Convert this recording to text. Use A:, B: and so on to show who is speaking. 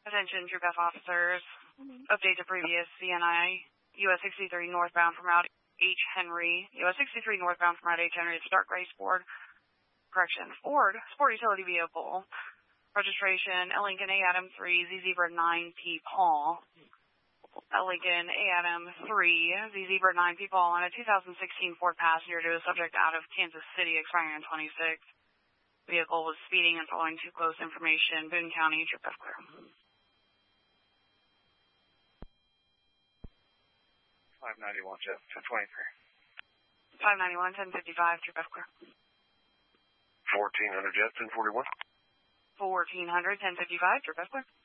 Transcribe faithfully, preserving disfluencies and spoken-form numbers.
A: Attention Troop F officers. Update to previous C N I. U S sixty-three northbound from Route H. Henry. U S sixty-three northbound from Route H. Henry. It's dark gray Ford. Correction. Ford. Sport utility vehicle. Registration. L. Lincoln A. Adam three. Z Zebra nine P. Paul. L. Lincoln A. Adam three. Z Zebra nine P. Paul on a two thousand sixteen Ford Passenger to a subject out of Kansas City expiring on twenty-six. Vehicle was speeding and following too close information. Boone County. Trip F clear.
B: five ninety-one, Jet, ten twenty-three.
A: five ninety-one, ten fifty-five, Trip F clear.
B: fourteen hundred, Jet, ten forty-one.
A: fourteen hundred, ten fifty-five, Trip F clear.